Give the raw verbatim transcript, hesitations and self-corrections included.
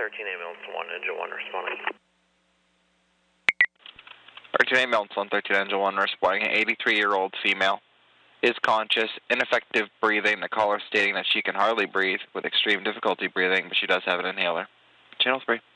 thirteen ambulance one, engine one responding. thirteen ambulance one, thirteen engine one responding. An eighty-three-year-old female is conscious, ineffective breathing. The caller stating that she can hardly breathe with extreme difficulty breathing, but she does have an inhaler. Channel three.